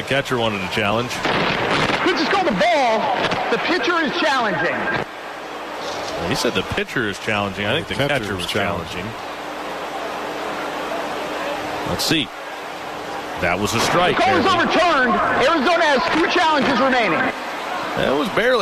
catcher wanted to challenge. Pitch is called the ball. The pitcher is challenging. He said the pitcher is challenging. I think the catcher was challenging. Let's see. That was a strike. The call is overturned. Arizona has 2 challenges remaining. That was barely.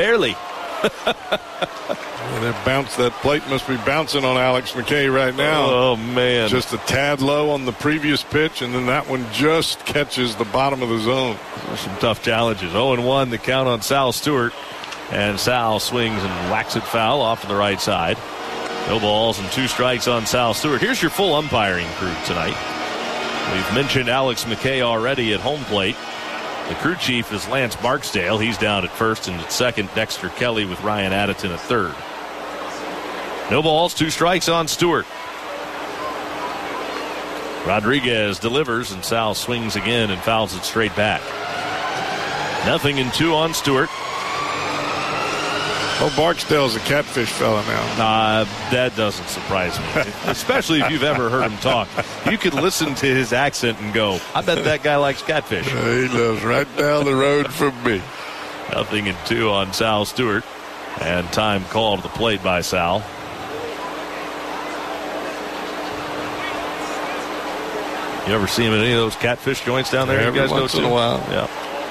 That plate must be bouncing on Alex McKay right now. Oh, man. Just a tad low on the previous pitch, and then that one just catches the bottom of the zone. Some tough challenges. 0-1, the count on Sal Stewart. And Sal swings and whacks it foul off to the right side. No balls and 2 strikes on Sal Stewart. Here's your full umpiring crew tonight. We've mentioned Alex McKay already at home plate. The crew chief is Lance Barksdale. He's down at first, and at second, Dexter Kelly with Ryan Addison at third. No balls, 2 strikes on Stewart. Rodriguez delivers, and Sal swings again and fouls it straight back. 0-2 on Stewart. Oh, Barksdale's a catfish fella now. That doesn't surprise me, especially if you've ever heard him talk. You could listen to his accent and go, I bet that guy likes catfish. He lives right down the road from me. 0-2 on Sal Stewart. And time called to the plate by Sal. You ever see him at any of those catfish joints down there? Every once in a while. Yeah.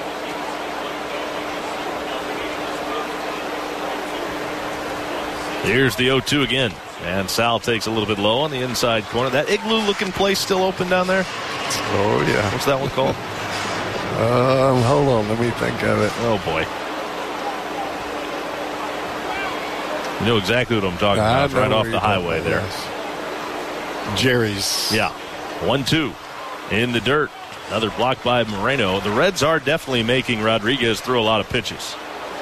Here's the 0-2 again. And Sal takes a little bit low on the inside corner. That igloo-looking place still open down there? Oh, yeah. What's that one called? Hold on. Let me think of it. Oh, boy. You know exactly what I'm talking about. Right off the highway there. Yes. Jerry's. Yeah. 1-2 in the dirt. Another block by Moreno. The Reds are definitely making Rodriguez throw a lot of pitches.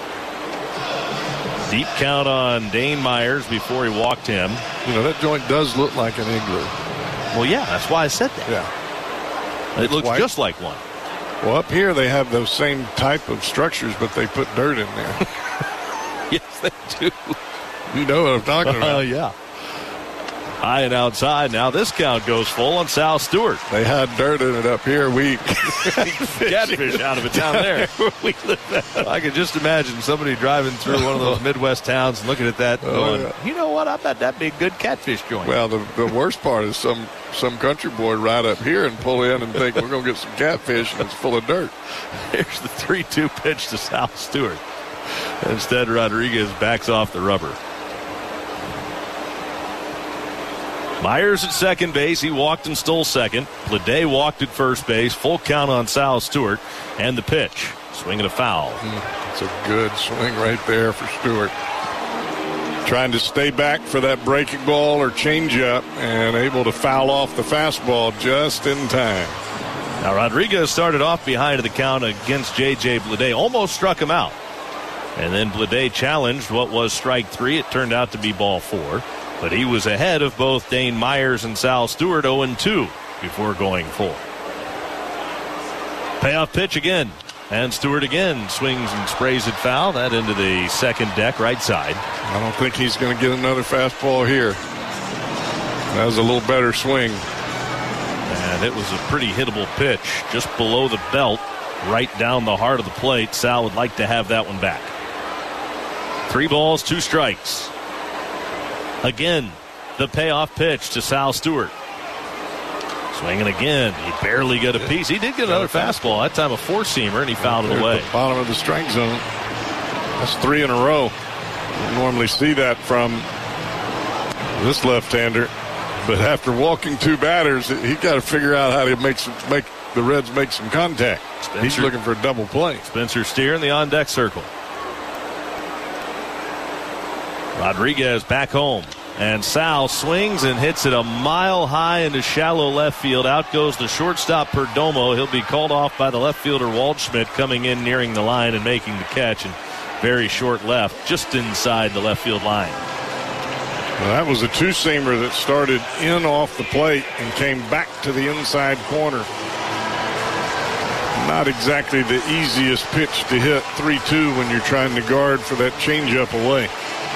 Deep count on Dane Myers before he walked him. You know, that joint does look like an igloo. Well, yeah, that's why I said that. Yeah. It looks just like one. Well, up here they have those same type of structures, but they put dirt in there. Yes, they do. You know what I'm talking about. Yeah. High and outside. Now this count goes full on Sal Stewart. They had dirt in it up here. We catfish out of it down there. I could just imagine somebody driving through one of those Midwest towns and looking at that and going, yeah. You know what? I bet that'd be a good catfish joint. Well, the worst part is some country boy ride up here and pull in and think we're going to get some catfish and it's full of dirt. Here's the 3-2 pitch to Sal Stewart. Instead, Rodriguez backs off the rubber. Myers at second base. He walked and stole second. Bleday walked at first base. Full count on Sal Stewart. And the pitch. Swing and a foul. It's a good swing right there for Stewart. Trying to stay back for that breaking ball or changeup and able to foul off the fastball just in time. Now Rodriguez started off behind the count against J.J. Bleday. Almost struck him out. And then Bleday challenged what was strike 3. It turned out to be ball 4. But he was ahead of both Dane Myers and Sal Stewart 0-2 before going full. Payoff pitch again. And Stewart again swings and sprays it foul. That into the second deck right side. I don't think he's going to get another fastball here. That was a little better swing. And it was a pretty hittable pitch just below the belt, right down the heart of the plate. Sal would like to have that one back. 3 balls, 2 strikes. Again, the payoff pitch to Sal Stewart. Swinging again. He barely got a piece. He did get another fastball. That time a 4-seamer, and he fouled it away. Bottom of the strike zone. That's 3 in a row. You normally see that from this left-hander. But after walking 2 batters, he got to figure out how to make the Reds make some contact. He's looking for a double play. Spencer Steer in the on-deck circle. Rodriguez back home. And Sal swings and hits it a mile high into shallow left field. Out goes the shortstop Perdomo. He'll be called off by the left fielder Waldschmidt, coming in nearing the line and making the catch. And very short left, just inside the left field line. Well, that was a 2-seamer that started in off the plate and came back to the inside corner. Not exactly the easiest pitch to hit 3-2 when you're trying to guard for that changeup away.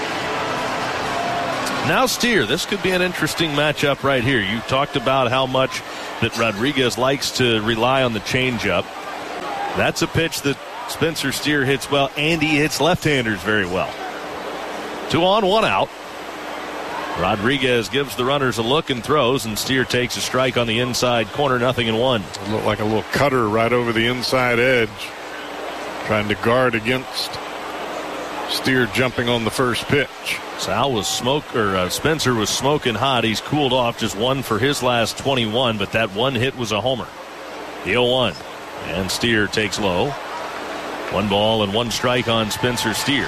Now Steer, this could be an interesting matchup right here. You talked about how much that Rodriguez likes to rely on the changeup. That's a pitch that Spencer Steer hits well, and he hits left-handers very well. 2 on, 1 out. Rodriguez gives the runners a look and throws, and Steer takes a strike on the inside corner, 0-1. Looked like a little cutter right over the inside edge, trying to guard against Steer jumping on the first pitch. Spencer was smoking hot. He's cooled off, just 1 for his last 21, but that one hit was a homer. The 0-1, and Steer takes low. 1 ball and 1 strike on Spencer Steer.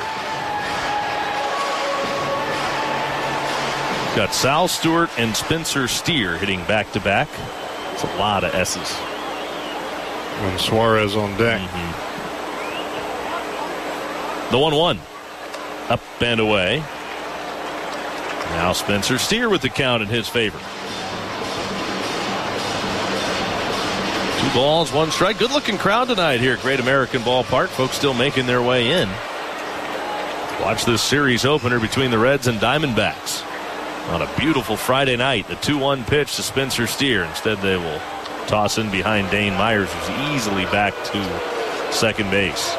Got Sal Stewart and Spencer Steer hitting back-to-back. It's a lot of S's. When Suarez on deck. The 1-1. Up and away. Now Spencer Steer with the count in his favor. 2 balls, 1 strike. Good-looking crowd tonight here at Great American Ballpark. Folks still making their way in. Watch this series opener between the Reds and Diamondbacks. On a beautiful Friday night, the 2-1 pitch to Spencer Steer. Instead, they will toss in behind Dane Myers, who's easily back to second base.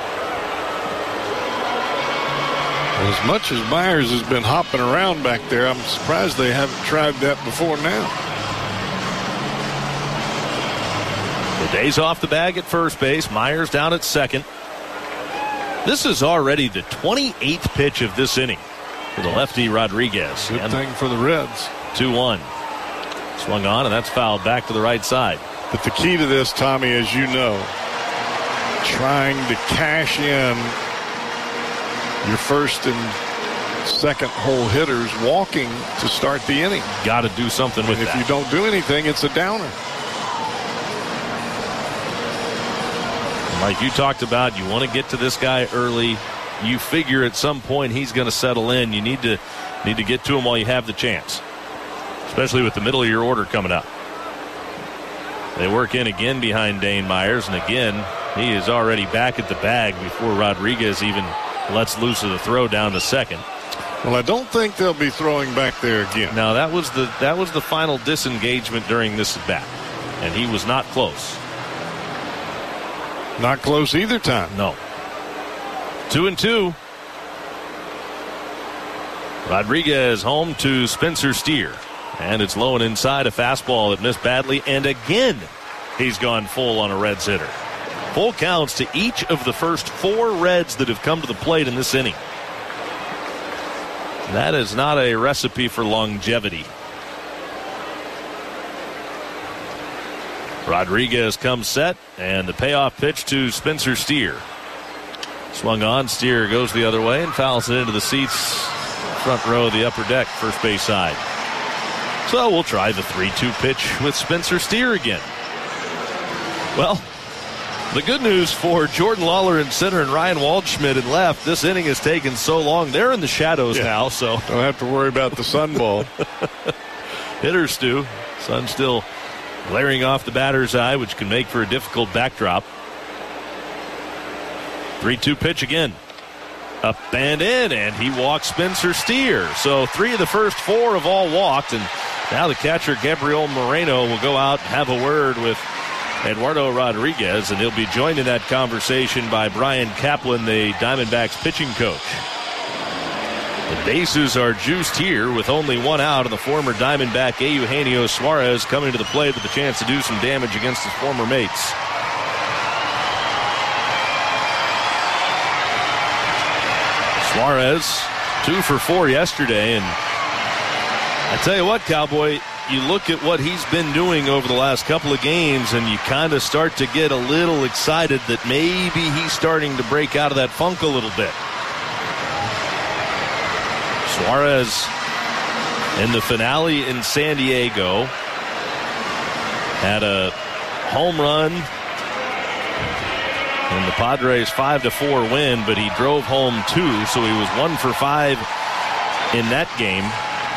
As much as Myers has been hopping around back there, I'm surprised they haven't tried that before now. The day's off the bag at first base. Myers down at second. This is already the 28th pitch of this inning for the lefty Rodriguez. Good thing for the Reds. 2-1. Swung on, and that's fouled back to the right side. But the key to this, Tommy, as you know, trying to cash in your first and second hole hitters walking to start the inning. Got to do something with that. If you don't do anything, it's a downer. Like you talked about, you want to get to this guy early. You figure at some point he's going to settle in. You need to get to him while you have the chance, especially with the middle of your order coming up. They work in again behind Dane Myers, and again he is already back at the bag before Rodriguez even lets loose of the throw down to second. Well, I don't think they'll be throwing back there again. Now that was the final disengagement during this at bat, and he was not close. Not close either time. No. 2-2. Rodriguez home to Spencer Steer. And it's low and inside, a fastball that missed badly. And again, he's gone full on a Reds hitter. Full counts to each of the first 4 Reds that have come to the plate in this inning. That is not a recipe for longevity. Rodriguez comes set, and the payoff pitch to Spencer Steer. Swung on, Steer goes the other way and fouls it into the seats, front row of the upper deck, first base side. So we'll try the 3-2 pitch with Spencer Steer again. Well, the good news for Jordan Lawler in center and Ryan Waldschmidt in left, this inning has taken so long. They're in the shadows now, so don't have to worry about the sun ball. Hitters, Stu. Sun still glaring off the batter's eye, which can make for a difficult backdrop. 3-2 pitch again. Up and in, and he walks Spencer Steer. So 3 of the first 4 have all walked, and now the catcher Gabriel Moreno will go out and have a word with Eduardo Rodriguez, and he'll be joined in that conversation by Brian Kaplan, the Diamondbacks pitching coach. The bases are juiced here with only 1 out, and the former Diamondback Eugenio Suarez coming to the plate with a chance to do some damage against his former mates. Suarez, 2 for 4 yesterday, and I tell you what, Cowboy, you look at what he's been doing over the last couple of games, and you kind of start to get a little excited that maybe he's starting to break out of that funk a little bit. Suarez in the finale in San Diego had a home run in the Padres' 5-4 win, but he drove home 2, so he was 1 for 5 in that game.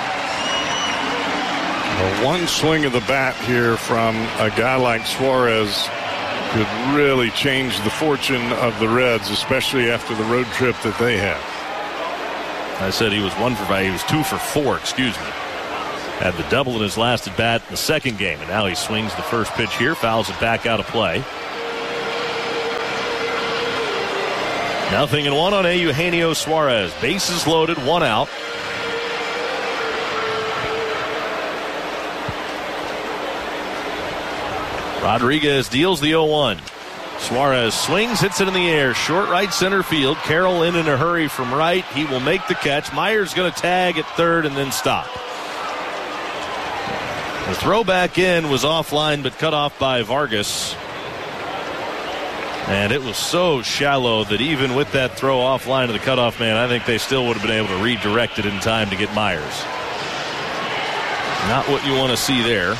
Well, one swing of the bat here from a guy like Suarez could really change the fortune of the Reds, especially after the road trip that they had. I said he was 1 for 5. He was 2 for 4, excuse me. Had the double in his last at bat in the second game, and now he swings the first pitch here, fouls it back out of play. 0-1 on Eugenio Suarez. Bases loaded, 1 out. Rodriguez deals the 0-1. Suarez swings, hits it in the air. Short right center field. Carroll in a hurry from right. He will make the catch. Myers going to tag at third and then stop. The throw back in was offline but cut off by Vargas. And it was so shallow that even with that throw offline to the cutoff man, I think they still would have been able to redirect it in time to get Myers. Not what you want to see there.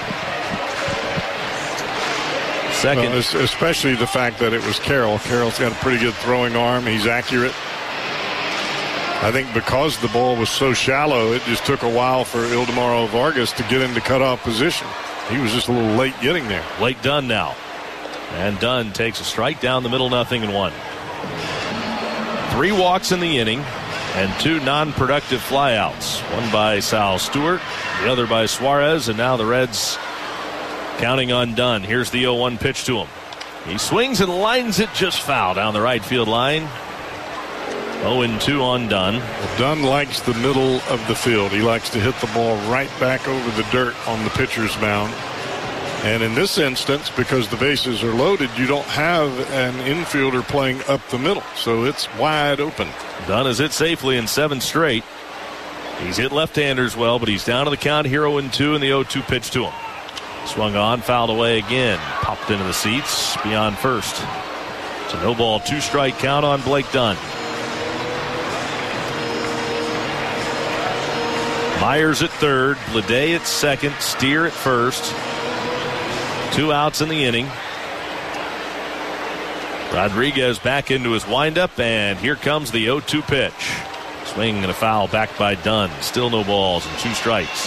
Second. Well, especially the fact that it was Carroll. Carroll's got a pretty good throwing arm. He's accurate. I think because the ball was so shallow, it just took a while for Ildemaro Vargas to get into cutoff position. He was just a little late getting there. Late Dunn now. And Dunn takes a strike down the middle, 0-1. 3 walks in the inning and 2 non-productive flyouts. One by Sal Stewart, the other by Suarez, and now the Reds counting on Dunn. Here's the 0-1 pitch to him. He swings and lines it just foul down the right field line. 0-2 on Dunn. Well, Dunn likes the middle of the field. He likes to hit the ball right back over the dirt on the pitcher's mound. And in this instance, because the bases are loaded, you don't have an infielder playing up the middle. So it's wide open. Dunn has hit safely in 7 straight. He's hit left-handers well, but he's down to the count, 0-2, and the 0-2 pitch to him. Swung on, fouled away again. Popped into the seats beyond first. It's a no-ball, 2-strike count on Blake Dunn. Myers at third, Bleday at second, Steer at first. 2 outs in the inning. Rodriguez back into his windup, and here comes the 0-2 pitch. Swing and a foul back by Dunn. Still no balls and 2 strikes.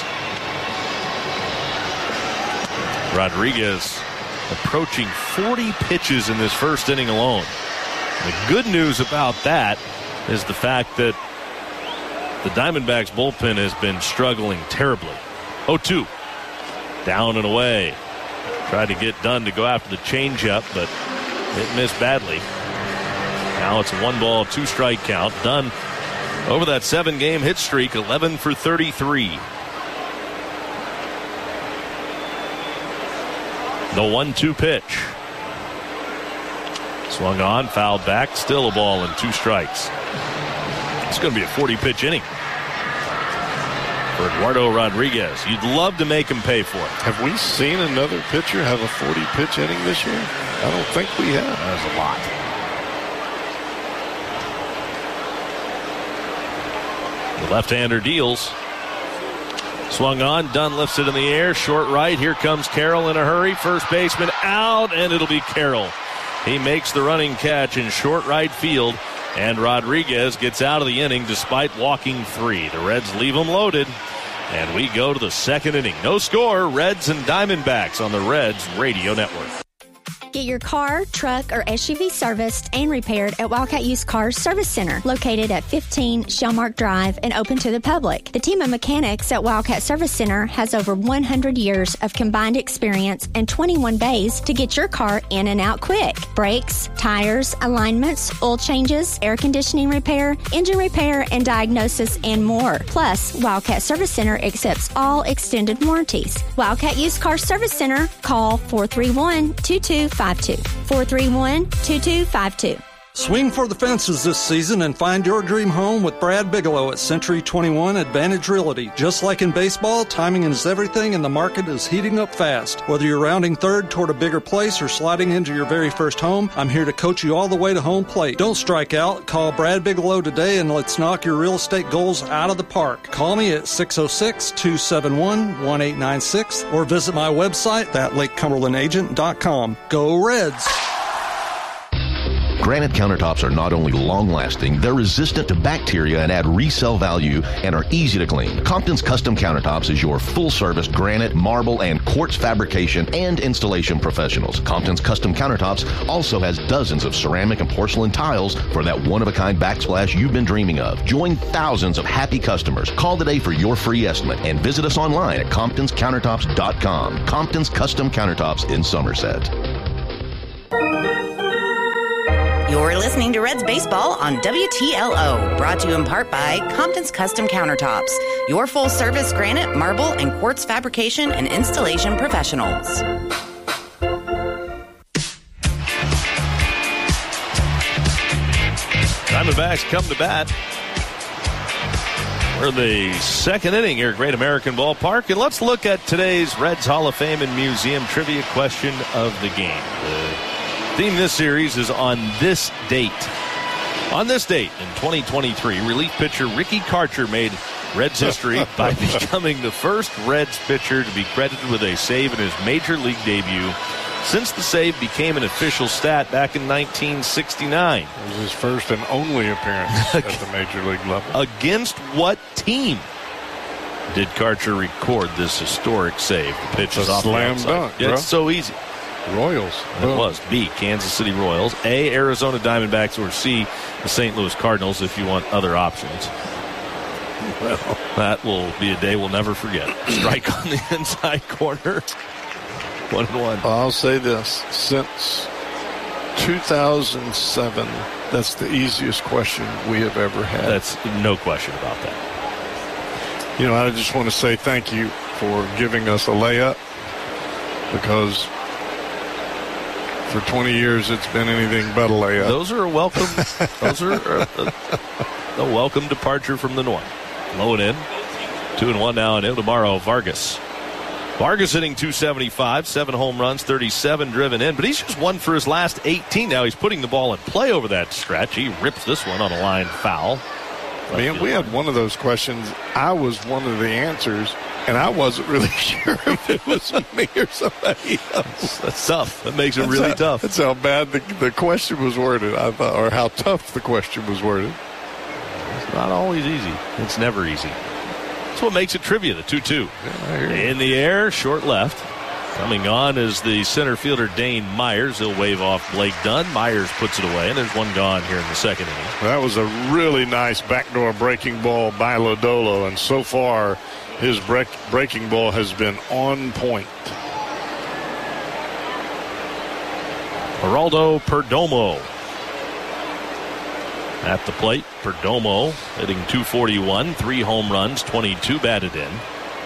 Rodriguez approaching 40 pitches in this first inning alone. The good news about that is the fact that the Diamondbacks bullpen has been struggling terribly. 0-2. Down and away. Tried to get Dunn to go after the changeup, but it missed badly. Now it's a 1-ball, 2-strike count. Dunn over that 7-game hit streak, 11 for 33. The 1-2 pitch. Swung on, fouled back, still a ball and 2 strikes. It's going to be a 40-pitch inning for Eduardo Rodriguez. You'd love to make him pay for it. Have we seen another pitcher have a 40-pitch inning this year? I don't think we have. That's a lot. The left-hander deals. Swung on, Dunn lifts it in the air, short right. Here comes Carroll in a hurry. First baseman out, and it'll be Carroll. He makes the running catch in short right field, and Rodriguez gets out of the inning despite walking 3. The Reds leave him loaded, and we go to the 2nd inning. No score, Reds and Diamondbacks on the Reds Radio Network. Get your car, truck, or SUV serviced and repaired at Wildcat Used Cars Service Center, located at 15 Shellmark Drive and open to the public. The team of mechanics at Wildcat Service Center has over 100 years of combined experience and 21 bays to get your car in and out quick. Brakes, tires, alignments, oil changes, air conditioning repair, engine repair, and diagnosis, and more. Plus, Wildcat Service Center accepts all extended warranties. Wildcat Used Cars Service Center, call 431-2252. 431-2252. Swing for the fences this season and find your dream home with Brad Bigelow at Century 21 Advantage Realty. Just like in baseball, timing is everything and the market is heating up fast. Whether you're rounding third toward a bigger place or sliding into your very first home, I'm here to coach you all the way to home plate. Don't strike out. Call Brad Bigelow today and let's knock your real estate goals out of the park. Call me at 606-271-1896 or visit my website at LakeCumberlandAgent.com. Go Reds! Granite countertops are not only long-lasting, they're resistant to bacteria and add resale value and are easy to clean. Compton's Custom Countertops is your full-service granite, marble, and quartz fabrication and installation professionals. Compton's Custom Countertops also has dozens of ceramic and porcelain tiles for that one-of-a-kind backsplash you've been dreaming of. Join thousands of happy customers. Call today for your free estimate and visit us online at ComptonsCountertops.com. Compton's Custom Countertops in Somerset. You're listening to Reds Baseball on WTLO, brought to you in part by Compton's Custom Countertops, your full-service granite, marble, and quartz fabrication and installation professionals. Diamondbacks come to bat. We're in the second inning here at Great American Ballpark, and let's look at today's Reds Hall of Fame and Museum trivia question of the game. The theme of this series is on this date. On this date in 2023, relief pitcher Ricky Karcher made Reds history by becoming the first Reds pitcher to be credited with a save in his major league debut since the save became an official stat back in 1969. It was his first and only appearance at the major league level. Against what team did Karcher record this historic save? The pitch is off the slam outside. dunk, bro. It's so easy. Royals. It was. B, Kansas City Royals. A, Arizona Diamondbacks. Or C, the St. Louis Cardinals, if you want other options. Well, that will be a day we'll never forget. Strike on the inside corner. 1-1. I'll say this. Since 2007, that's the easiest question we have ever had. That's no question about that. You know, I just want to say thank you for giving us a layup, because for 20 years it's been anything but a layup. Those are a welcome. Those are a welcome departure from the norm. Low and in. 2-1 now, and Ildemaro Vargas. Vargas hitting .275, 7 home runs, 37 driven in, but he's just 1 for his last 18. Now he's putting the ball in play over that stretch. He rips this one on a line foul. Man, we had one of those questions. I was one of the answers, and I wasn't really sure if it was me or somebody else. That's tough. That makes it really tough. That's how bad the question was worded, I thought, or how tough the question was worded. It's not always easy. It's never easy. That's what makes it trivia, the 2-2. Yeah, in the air, short left. Coming on is the center fielder, Dane Myers. He'll wave off Blake Dunn. Myers puts it away, and there's one gone here in the second inning. That was a really nice backdoor breaking ball by Lodolo, and so far his breaking ball has been on point. Geraldo Perdomo at the plate. Perdomo hitting .241, 3 home runs, 22 batted in.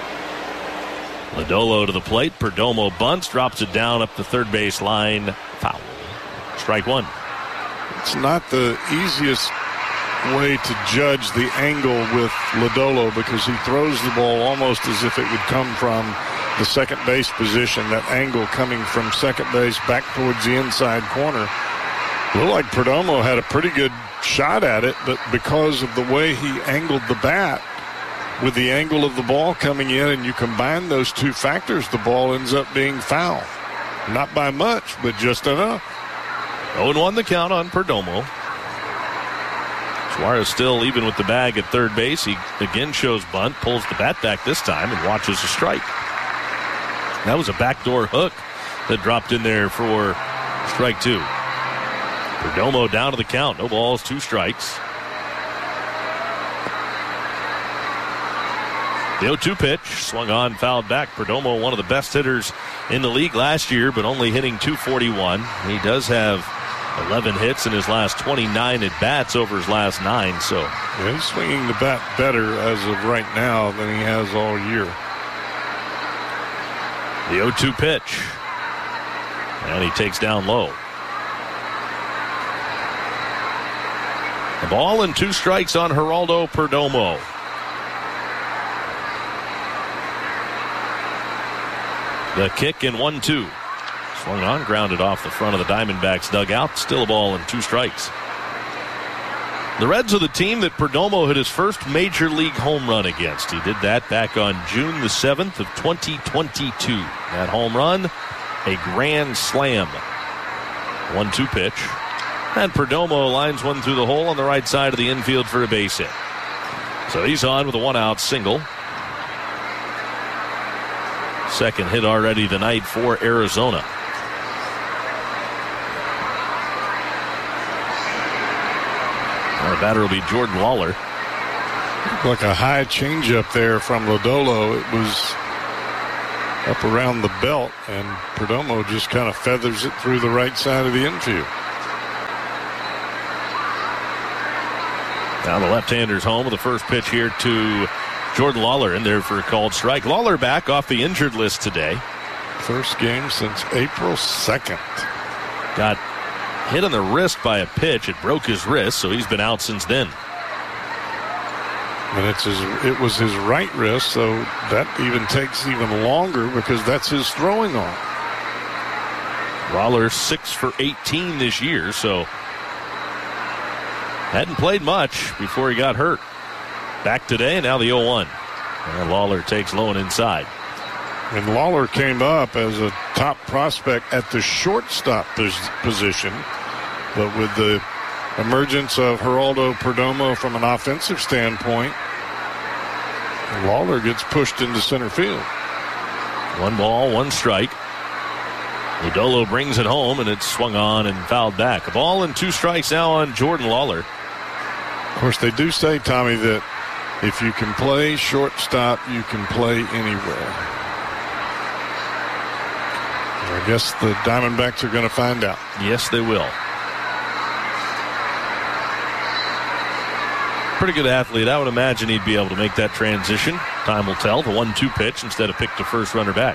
Lodolo to the plate. Perdomo bunts, drops it down up the third base line. Foul. Strike one. It's not the easiest way to judge the angle with Lodolo, because he throws the ball almost as if it would come from the second base position. That angle coming from second base back towards the inside corner. Looked like Perdomo had a pretty good shot at it, but because of the way he angled the bat with the angle of the ball coming in, and you combine those two factors, the ball ends up being foul. Not by much, but just enough. 0-1 the count on Perdomo. Suarez still even with the bag at third base. He again shows bunt, pulls the bat back this time, and watches a strike. That was a backdoor hook that dropped in there for strike two. Perdomo down to the count. No balls, 2 strikes. The 0-2 pitch, swung on, fouled back. Perdomo, one of the best hitters in the league last year, but only hitting .241. He does have 11 hits in his last 29 at-bats over his last 9. So yeah, he's swinging the bat better as of right now than he has all year. The 0-2 pitch. And he takes down low. The ball and 2 strikes on Geraldo Perdomo. The kick in 1-2. Swung on, grounded off the front of the Diamondbacks dugout. Still a ball and 2 strikes. The Reds are the team that Perdomo hit his first major league home run against. He did that back on June the 7th of 2022. That home run, a grand slam. 1-2 pitch. And Perdomo lines one through the hole on the right side of the infield for a base hit. So he's on with a 1-out single. Second hit already tonight for Arizona. Our batter will be Jordan Lawler. Like a high changeup there from Lodolo. It was up around the belt, and Perdomo just kind of feathers it through the right side of the infield. Now the left-hander's home with the first pitch here to Jordan Lawler in there for a called strike. Lawler back off the injured list today. First game since April 2nd. Got hit on the wrist by a pitch. It broke his wrist, so he's been out since then. And it was his right wrist, so that even takes even longer because that's his throwing arm. Lawler 6 for 18 this year, so hadn't played much before he got hurt. Back today, and now the 0-1. And Lawler takes low and inside. And Lawler came up as a top prospect at the shortstop position, but with the emergence of Geraldo Perdomo from an offensive standpoint, Lawler gets pushed into center field. 1 ball, 1 strike. Lodolo brings it home, and it's swung on and fouled back. A ball and 2 strikes now on Jordan Lawler. Of course, they do say, Tommy, that if you can play shortstop, you can play anywhere. I guess the Diamondbacks are going to find out. Yes, they will. Pretty good athlete. I would imagine he'd be able to make that transition. Time will tell. The 1-2 pitch instead of pick to first runner back.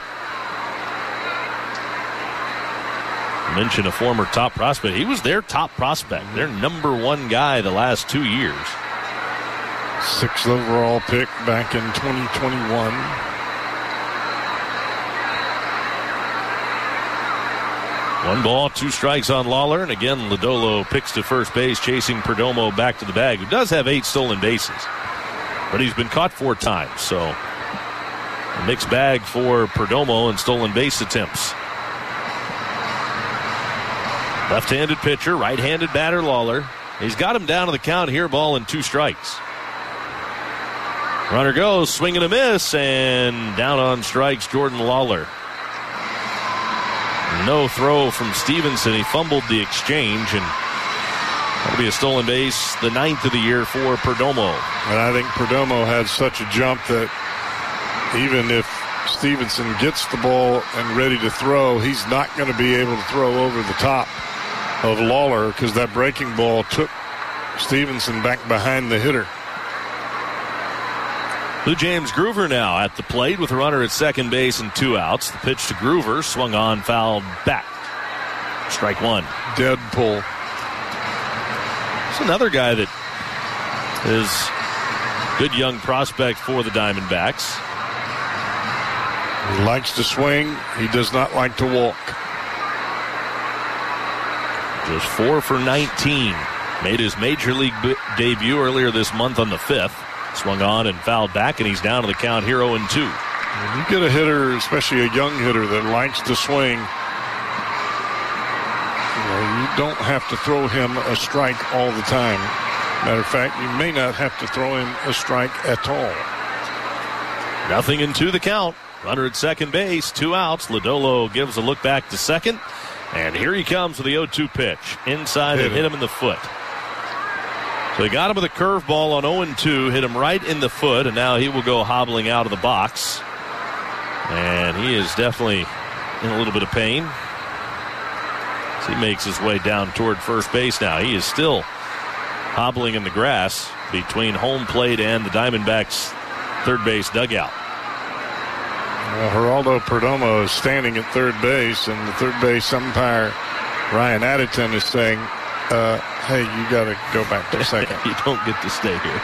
Mention a former top prospect. He was their top prospect, their number 1 guy the last 2 years. 6th overall pick back in 2021. One ball, 2 strikes on Lawler, and again Lodolo picks to first base, chasing Perdomo back to the bag, who does have 8 stolen bases, but he's been caught 4 times, so a mixed bag for Perdomo in stolen base attempts. Left-handed pitcher, right-handed batter Lawler. He's got him down to the count here, ball and 2 strikes. Runner goes, swing and a miss, and down on strikes Jordan Lawler. No throw from Stevenson. He fumbled the exchange, and that'll be a stolen base, the 9th of the year for Perdomo. And I think Perdomo had such a jump that even if Stevenson gets the ball and ready to throw, he's not going to be able to throw over the top of Lawler because that breaking ball took Stevenson back behind the hitter. Blue James Groover now at the plate with a runner at second base and 2 outs. The pitch to Groover, swung on, fouled back. Strike 1. Dead pull. It's another guy that is a good young prospect for the Diamondbacks. He likes to swing. He does not like to walk. Just 4 for 19. Made his major league debut earlier this month on the 5th. Swung on and fouled back, and he's down to the count here 0-2. When you get a hitter, especially a young hitter that likes to swing, you don't have to throw him a strike all the time. Matter of fact, you may not have to throw him a strike at all. 0-2 the count. Runner at second base, 2 outs. Lodolo gives a look back to second, and here he comes with the 0-2 pitch. Inside and hit him in the foot. So he got him with a curveball on 0-2, hit him right in the foot, and now he will go hobbling out of the box. And he is definitely in a little bit of pain as he makes his way down toward first base now. He is still hobbling in the grass between home plate and the Diamondbacks' third base dugout. Well, Geraldo Perdomo is standing at third base, and the third base umpire, Ryan Addington, is saying, hey, you got to go back to second. You don't get to stay here.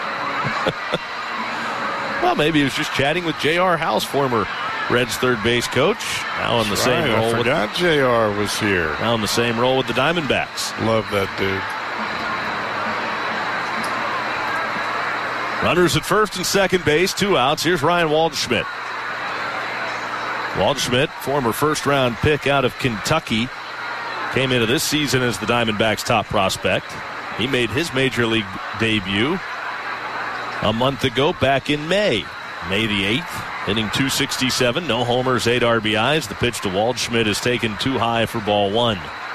Well, maybe he was just chatting with J.R. House, former Reds third base coach. Now on the same role. I forgot J.R. was here. Now in the same role with the Diamondbacks. Love that dude. Runners at first and second base, 2 outs. Here's Ryan Waldschmidt. Waldschmidt, former first-round pick out of Kentucky, came into this season as the Diamondbacks' top prospect. He made his major league debut a month ago back in May the 8th, hitting .267, no homers, 8 RBIs. The pitch to Waldschmidt is taken too high for ball 1.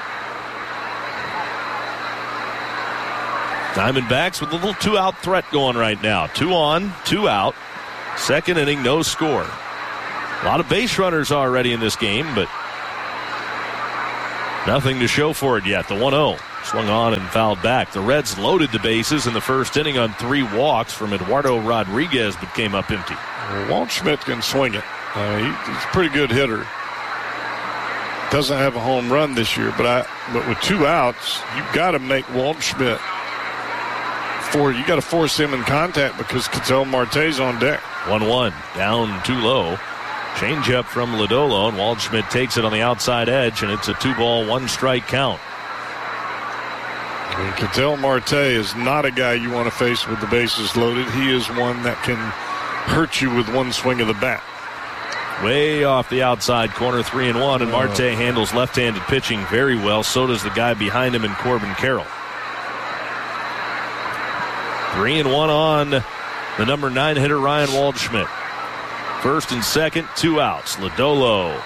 Diamondbacks with a little 2-out threat going right now. 2 on, 2 out. Second inning, no score. A lot of base runners already in this game, but nothing to show for it yet. The 1-0. Swung on and fouled back. The Reds loaded the bases in the first inning on 3 walks from Eduardo Rodriguez, but came up empty. Waldschmidt can swing it. He's a pretty good hitter. Doesn't have a home run this year, but with 2 outs, you've got to make Waldschmidt you got to force him in contact because Ketel Marte's on deck. 1-1, down too low. Changeup from Lodolo, and Waldschmidt takes it on the outside edge, and it's a 2-ball, 1-strike count. And Ketel Marte is not a guy you want to face with the bases loaded. He is one that can hurt you with one swing of the bat. Way off the outside corner, 3-1, and Marte handles left-handed pitching very well. So does the guy behind him in Corbin Carroll. 3-1 on the number 9 hitter, Ryan Waldschmidt. First and second, 2 outs. Lodolo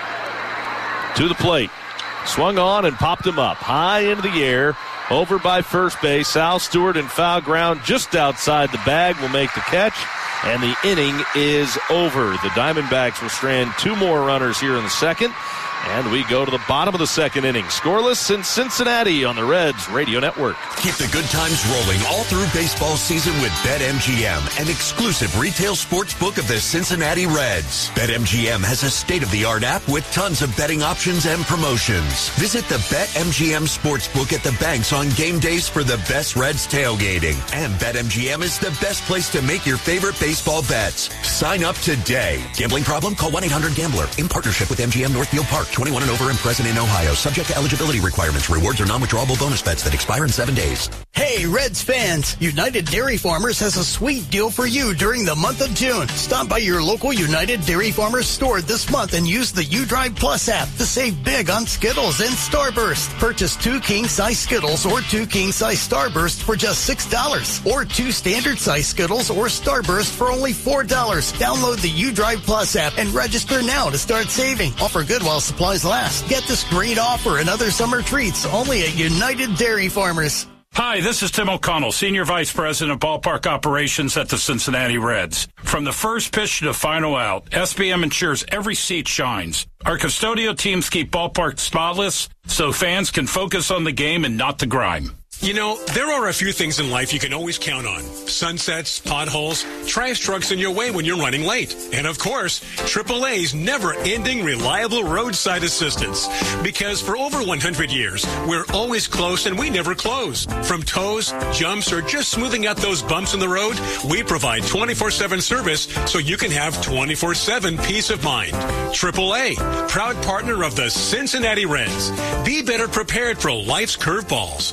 to the plate. Swung on and popped him up. High into the air. Over by first base. Sal Stewart in foul ground just outside the bag will make the catch. And the inning is over. The Diamondbacks will strand 2 more runners here in the second. And we go to the bottom of the second inning. Scoreless in Cincinnati on the Reds Radio Network. Keep the good times rolling all through baseball season with BetMGM, an exclusive retail sports book of the Cincinnati Reds. BetMGM has a state-of-the-art app with tons of betting options and promotions. Visit the BetMGM Sportsbook at the banks on game days for the best Reds tailgating. And BetMGM is the best place to make your favorite baseball bets. Sign up today. Gambling problem? Call 1-800-GAMBLER. In partnership with MGM Northfield Park. 21 and over and present in Ohio. Subject to eligibility requirements. Rewards are non-withdrawable bonus bets that expire in 7 days. Hey, Reds fans! United Dairy Farmers has a sweet deal for you during the month of June. Stop by your local United Dairy Farmers store this month and use the UDrive Plus app to save big on Skittles and Starburst. Purchase 2 king-size Skittles or 2 king-size Starburst for just $6. Or 2 standard-size Skittles or Starburst for only $4. Download the UDrive Plus app and register now to start saving. Offer good while supplies last. Get this great offer and other summer treats only at United Dairy Farmers. Hi, this is Tim O'Connell, Senior Vice President of Ballpark Operations at the Cincinnati Reds. From the first pitch to the final out, SBM ensures every seat shines. Our custodial teams keep ballparks spotless so fans can focus on the game and not the grime. You know, there are a few things in life you can always count on. Sunsets, potholes, trash trucks in your way when you're running late. And of course, AAA's never-ending reliable roadside assistance. Because for over 100 years, we're always close and we never close. From tows, jumps, or just smoothing out those bumps in the road, we provide 24/7 service so you can have 24/7 peace of mind. AAA, proud partner of the Cincinnati Reds. Be better prepared for life's curveballs.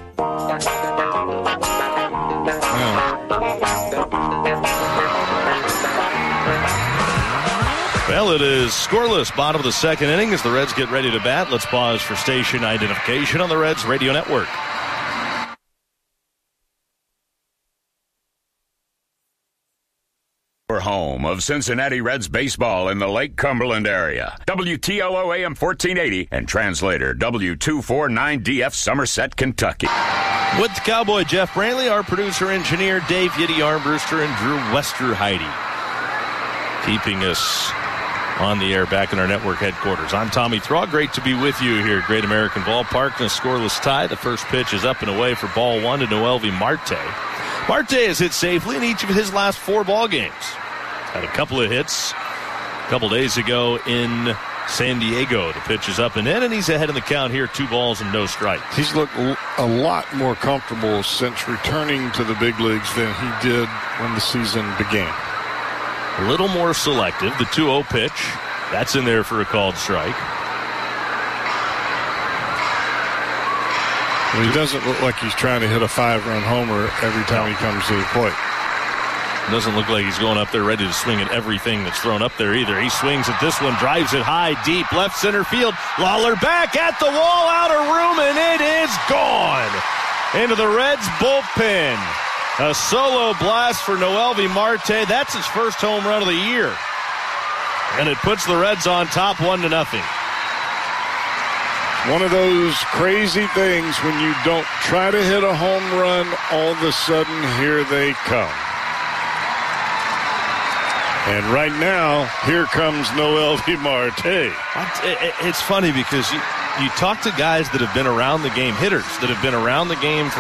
Well, it is scoreless bottom of the second inning as the Reds get ready to bat. Let's pause for station identification on the Reds Radio Network. Home of Cincinnati Reds baseball in the Lake Cumberland area. WTLO AM 1480 and translator W249DF Somerset, Kentucky. With the Cowboy Jeff Brantley, our producer-engineer Dave Yiddy Armbruster, and Drew Westerheide keeping us on the air back in our network headquarters. I'm Tommy Thaw. Great to be with you here at Great American Ballpark in a scoreless tie. The first pitch is up and away for ball 1 to Noelvi Marte. Marte has hit safely in each of his last 4 ball games. Had a couple of hits a couple days ago in San Diego. The pitch is up and in, and he's ahead in the count here, 2 balls and no strikes. He's looked a lot more comfortable since returning to the big leagues than he did when the season began. A little more selective. The 2-0 pitch, that's in there for a called strike. Well, he doesn't look like he's trying to hit a 5-run homer every time he comes to the plate. Doesn't look like he's going up there ready to swing at everything that's thrown up there either. He swings at this one, drives it high, deep, left center field. Lawler back at the wall, out of room, and it is gone into the Reds bullpen. A solo blast for Noelvi Marte. That's his first home run of the year. And it puts the Reds on top 1-0. One of those crazy things when you don't try to hit a home run, all of a sudden, here they come. And right now, here comes Noelvi Marte. It's funny because you talk to guys that have been around the game, hitters that have been around the game for